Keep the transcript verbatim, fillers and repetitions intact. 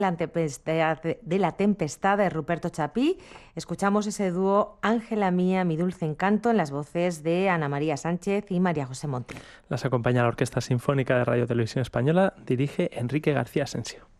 La tempestad de de la tempestad de Ruperto Chapí. Escuchamos ese dúo Ángela mía, mi dulce encanto, en las voces de Ana María Sánchez y María José Montiel. Las acompaña la Orquesta Sinfónica de Radio Televisión Española, dirige Enrique García Asensio.